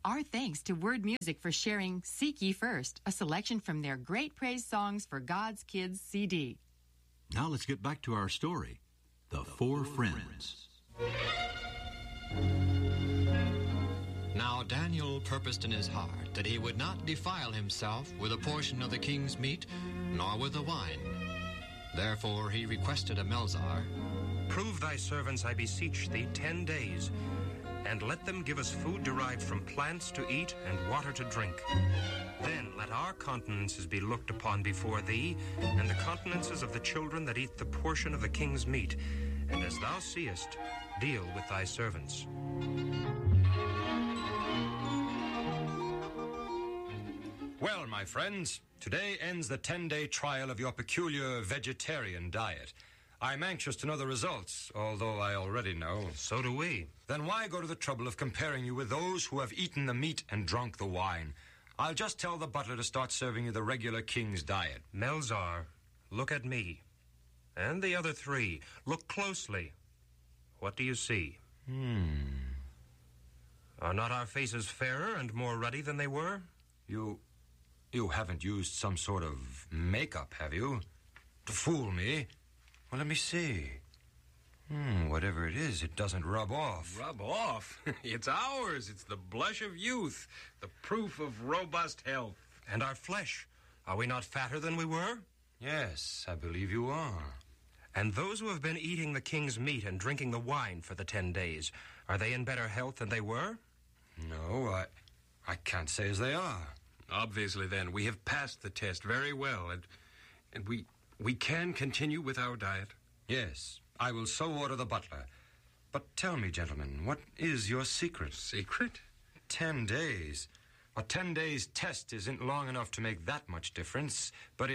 Our thanks to Word Music for sharing Seek Ye First, a selection from their Great Praise Songs for God's Kids CD. Now let's get back to our story, The Four Friends. Now Daniel purposed in his heart that he would not defile himself with a portion of the king's meat, nor with the wine. Therefore he requested of Melzar, Prove thy servants, I beseech thee, 10 days, and let them give us food derived from plants to eat and water to drink. Then let our countenances be looked upon before thee, and the countenances of the children that eat the portion of the king's meat. And as thou seest, deal with thy servants. Well, my friends, today ends the 10-day trial of your peculiar vegetarian diet. I'm anxious to know the results, although I already know. So do we. Then why go to the trouble of comparing you with those who have eaten the meat and drunk the wine? I'll just tell the butler to start serving you the regular king's diet. Melzar, look at me. And the other 3, look closely. What do you see? Are not our faces fairer and more ruddy than they were? You haven't used some sort of makeup, have you? To fool me? Well, let me see. Whatever it is, it doesn't rub off. Rub off? It's ours. It's the blush of youth, the proof of robust health. And our flesh, are we not fatter than we were? Yes, I believe you are. And those who have been eating the king's meat and drinking the wine for the 10 days, are they in better health than they were? No, I can't say as they are. Obviously, then, we have passed the test very well, and we can continue with our diet. Yes, I will so order the butler. But tell me, gentlemen, what is your secret? Secret? 10 days. A 10 days test isn't long enough to make that much difference, but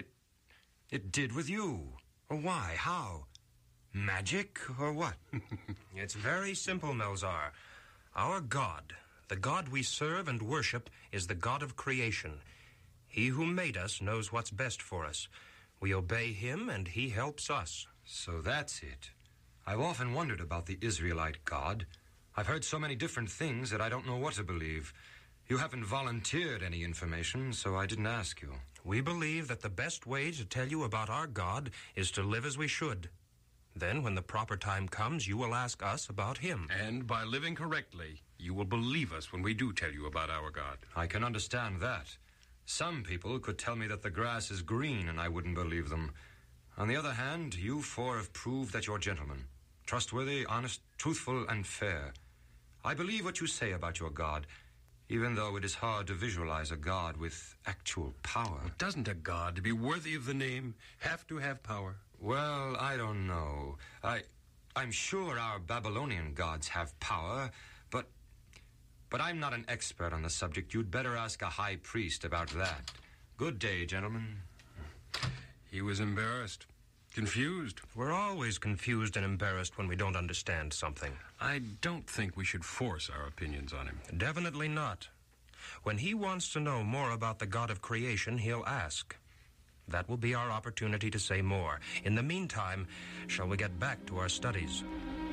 it did with you. Why? How? Magic or what? It's very simple, Melzar. Our God, the God we serve and worship, is the God of creation. He who made us knows what's best for us. We obey him, and he helps us. So that's it. I've often wondered about the Israelite God. I've heard so many different things that I don't know what to believe. You haven't volunteered any information, so I didn't ask you. We believe that the best way to tell you about our God is to live as we should. Then, when the proper time comes, you will ask us about him. And by living correctly, you will believe us when we do tell you about our God. I can understand that. Some people could tell me that the grass is green, and I wouldn't believe them. On the other hand, you 4 have proved that you're gentlemen. Trustworthy, honest, truthful, and fair. I believe what you say about your God, even though it is hard to visualize a God with actual power. Doesn't a God, to be worthy of the name, have to have power? Well, I don't know. I'm sure our Babylonian gods have power, but I'm not an expert on the subject. You'd better ask a high priest about that. Good day, gentlemen. He was embarrassed, confused. We're always confused and embarrassed when we don't understand something. I don't think we should force our opinions on him. Definitely not. When he wants to know more about the God of creation, he'll ask. That will be our opportunity to say more. In the meantime, shall we get back to our studies?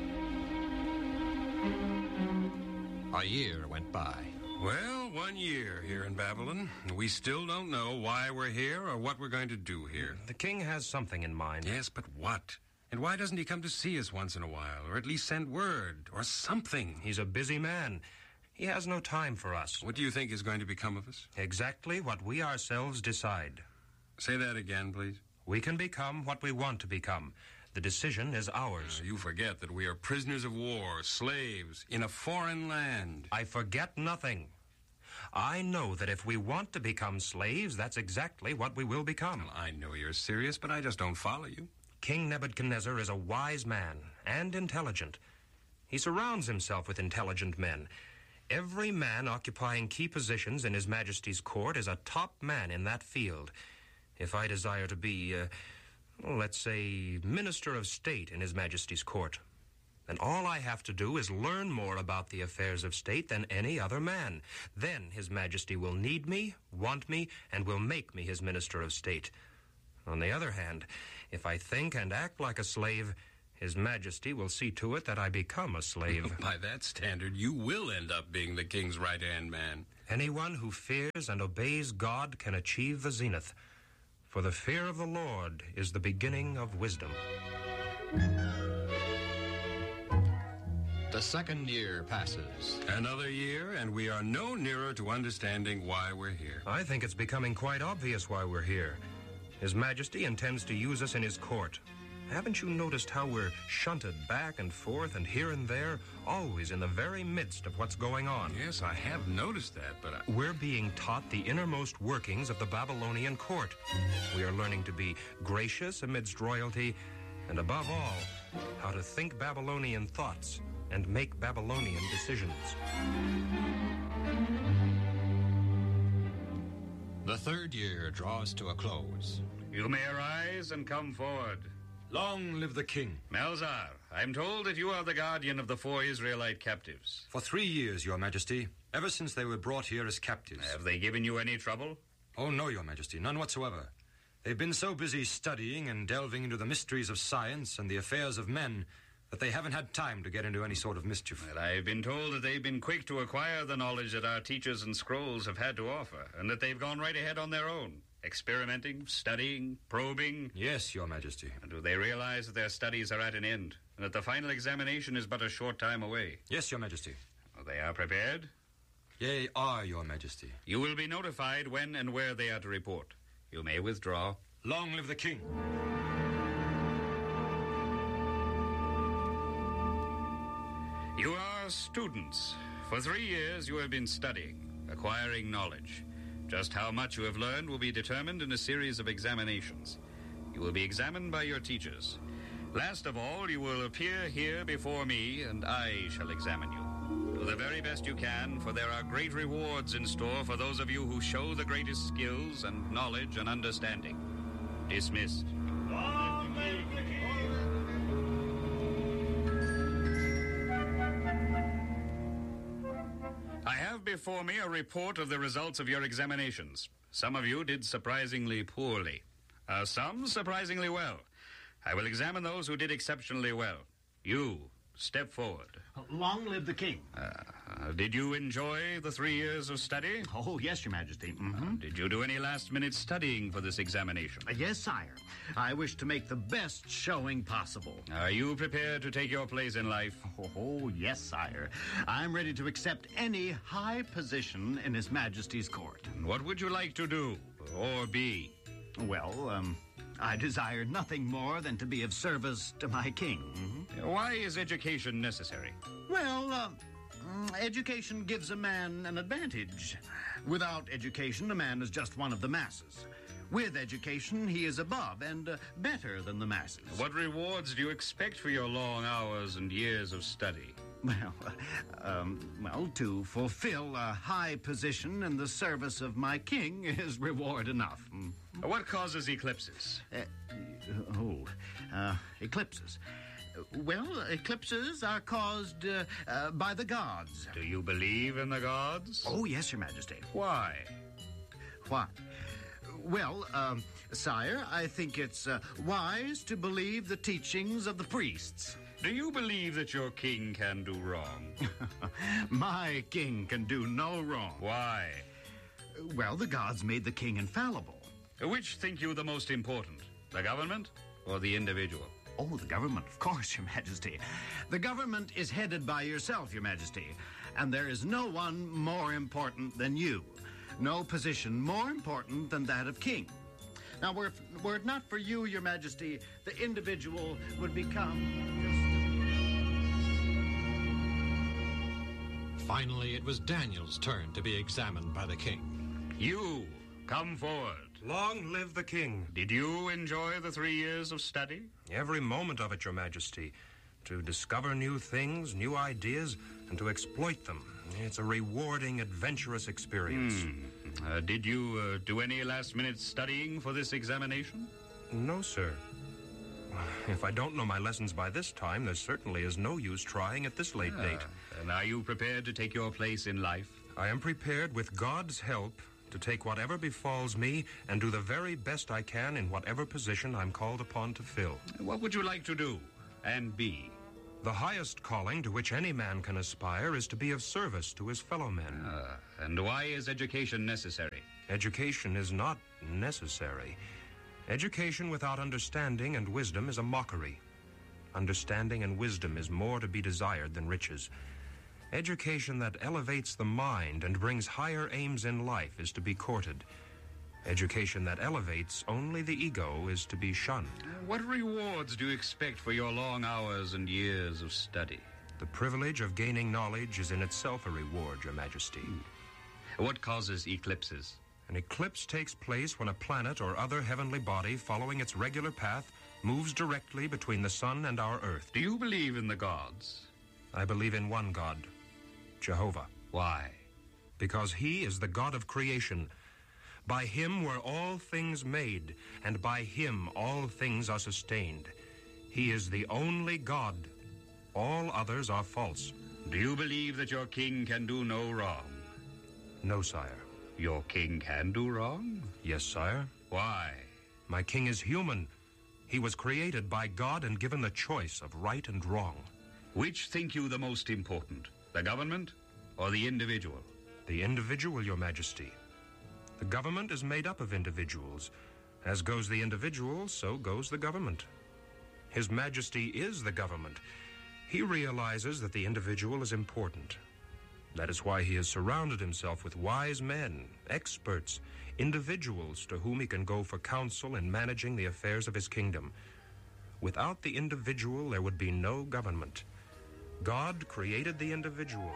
A year went by. Well, 1 year here in Babylon. We still don't know why we're here or what we're going to do here. The king has something in mind. Yes, but what? And why doesn't he come to see us once in a while, or at least send word, or something? He's a busy man. He has no time for us. What do you think is going to become of us? Exactly what we ourselves decide. Say that again, please. We can become what we want to become. The decision is ours. You forget that we are prisoners of war, slaves, in a foreign land. I forget nothing. I know that if we want to become slaves, that's exactly what we will become. Well, I know you're serious, but I just don't follow you. King Nebuchadnezzar is a wise man and intelligent. He surrounds himself with intelligent men. Every man occupying key positions in His Majesty's court is a top man in that field. If I desire to be, let's say, Minister of State in His Majesty's court, then all I have to do is learn more about the affairs of state than any other man. Then His Majesty will need me, want me, and will make me his Minister of State. On the other hand, if I think and act like a slave, His Majesty will see to it that I become a slave. By that standard, you will end up being the king's right-hand man. Anyone who fears and obeys God can achieve the zenith. For the fear of the Lord is the beginning of wisdom. The second year passes. Another year, and we are no nearer to understanding why we're here. I think it's becoming quite obvious why we're here. His Majesty intends to use us in his court. Haven't you noticed how we're shunted back and forth and here and there, always in the very midst of what's going on? Yes, I have noticed that, but We're being taught the innermost workings of the Babylonian court. We are learning to be gracious amidst royalty, and above all, how to think Babylonian thoughts and make Babylonian decisions. The third year draws to a close. You may arise and come forward. Long live the king. Melzar, I'm told that you are the guardian of the 4 Israelite captives. For 3 years, Your Majesty, ever since they were brought here as captives. Have they given you any trouble? Oh, no, Your Majesty, none whatsoever. They've been so busy studying and delving into the mysteries of science and the affairs of men that they haven't had time to get into any sort of mischief. Well, I've been told that they've been quick to acquire the knowledge that our teachers and scrolls have had to offer, and that they've gone right ahead on their own, experimenting, studying, probing. Yes, Your Majesty. And do they realize that their studies are at an end, and that the final examination is but a short time away? Yes, Your Majesty. Well, they are prepared? Yea, are, Your Majesty. You will be notified when and where they are to report. You may withdraw. Long live the king. You are students. For 3 years you have been studying, acquiring knowledge. Just how much you have learned will be determined in a series of examinations. You will be examined by your teachers. Last of all, you will appear here before me, and I shall examine you. Do the very best you can, for there are great rewards in store for those of you who show the greatest skills and knowledge and understanding. Dismissed. I have before me a report of the results of your examinations. Some of you did surprisingly poorly. Some surprisingly well. I will examine those who did exceptionally well. You, step forward. Long live the king. Did you enjoy the 3 years of study? Oh, yes, Your Majesty. Did you do any last-minute studying for this examination? Yes, sire. I wish to make the best showing possible. Are you prepared to take your place in life? Oh, yes, sire. I'm ready to accept any high position in His Majesty's court. What would you like to do, or be? Well, I desire nothing more than to be of service to my king. Why is education necessary? Well, education gives a man an advantage. Without education, a man is just one of the masses. With education, he is above and better than the masses. What rewards do you expect for your long hours and years of study? Well, to fulfill a high position in the service of my king is reward enough. What causes eclipses? Eclipses. Well, eclipses are caused by the gods. Do you believe in the gods? Oh, yes, Your Majesty. Why? Why? Well, sire, I think it's wise to believe the teachings of the priests. Do you believe that your king can do wrong? My king can do no wrong. Why? Well, the gods made the king infallible. Which think you the most important, the government or the individual? Oh, the government, of course, Your Majesty. The government is headed by yourself, Your Majesty, and there is no one more important than you. No position more important than that of king. Now, were it not for you, Your Majesty, the individual would become Finally, it was Daniel's turn to be examined by the king. You, come forward. Long live the king. Did you enjoy the 3 years of study? Every moment of it, Your Majesty. To discover new things, new ideas, and to exploit them. It's a rewarding, adventurous experience. Did you do any last-minute studying for this examination? No, sir. If I don't know my lessons by this time, there certainly is no use trying at this late date. And are you prepared to take your place in life? I am prepared, with God's help, to take whatever befalls me and do the very best I can in whatever position I'm called upon to fill. What would you like to do? and be. The highest calling to which any man can aspire is to be of service to his fellow men. And why is education necessary? Education is not necessary. Education without understanding and wisdom is a mockery. Understanding and wisdom is more to be desired than riches. Education that elevates the mind and brings higher aims in life is to be courted. Education that elevates only the ego is to be shunned. What rewards do you expect for your long hours and years of study? The privilege of gaining knowledge is in itself a reward, Your Majesty. What causes eclipses? An eclipse takes place when a planet or other heavenly body following its regular path moves directly between the sun and our earth. Do you believe in the gods? I believe in one God, Jehovah. Why? Because he is the God of creation. By him were all things made, and by him all things are sustained. He is the only God. All others are false. Do you believe that your king can do no wrong? No, sire. Your king can do wrong? Yes, sire. Why? My king is human. He was created by God and given the choice of right and wrong. Which think you the most important, the government or the individual? The individual, Your Majesty. The government is made up of individuals. As goes the individual, so goes the government. His Majesty is the government. He realizes that the individual is important. That is why he has surrounded himself with wise men, experts, individuals to whom he can go for counsel in managing the affairs of his kingdom. Without the individual, there would be no government. God created the individual.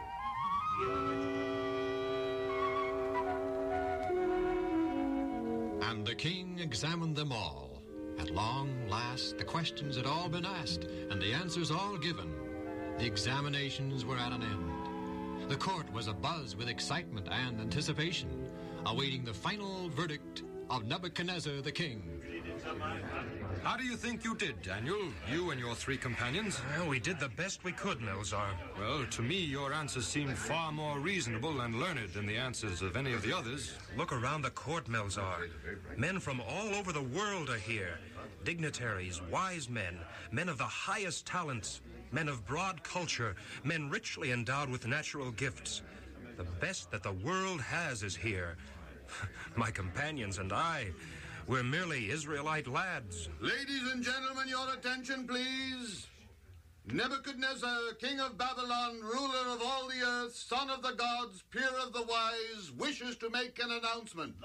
And the king examined them all. At long last, the questions had all been asked, and the answers all given. The examinations were at an end. The court was abuzz with excitement and anticipation, awaiting the final verdict of Nebuchadnezzar the king. How do you think you did, Daniel? You and your three companions? Well, we did the best we could, Melzar. Well, to me, your answers seem far more reasonable and learned than the answers of any of the others. Look around the court, Melzar. Men from all over the world are here. Dignitaries, wise men, men of the highest talents, men of broad culture, men richly endowed with natural gifts. The best that the world has is here. My companions and I, we're merely Israelite lads. Ladies and gentlemen, your attention, please. Nebuchadnezzar, king of Babylon, ruler of all the earth, son of the gods, peer of the wise, wishes to make an announcement.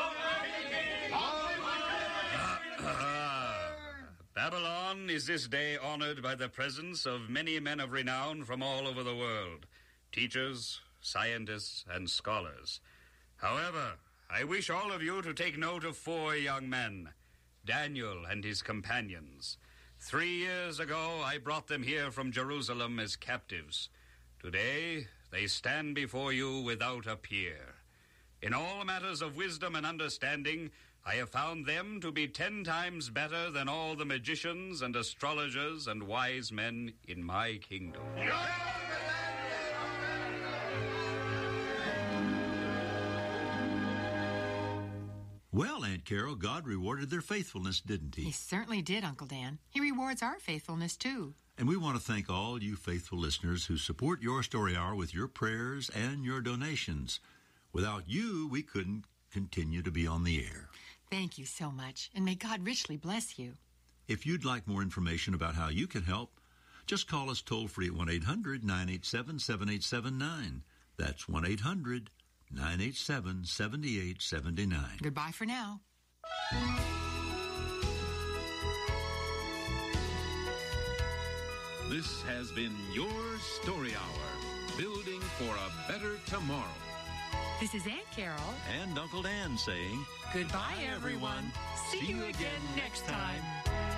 Babylon is this day honored by the presence of many men of renown from all over the world, teachers, scientists, and scholars. However, I wish all of you to take note of 4 young men, Daniel and his companions. 3 years ago, I brought them here from Jerusalem as captives. Today, they stand before you without a peer. In all matters of wisdom and understanding, I have found them to be 10 times better than all the magicians and astrologers and wise men in my kingdom. Well, Aunt Carol, God rewarded their faithfulness, didn't he? He certainly did, Uncle Dan. He rewards our faithfulness, too. And we want to thank all you faithful listeners who support Your Story Hour with your prayers and your donations. Without you, we couldn't continue to be on the air. Thank you so much, and may God richly bless you. If you'd like more information about how you can help, just call us toll-free at 1-800-987-7879. That's 1-800-987-7879. Goodbye for now. This has been Your Story Hour, building for a better tomorrow. This is Aunt Carol. And Uncle Dan saying, Goodbye, everyone. See you again next time.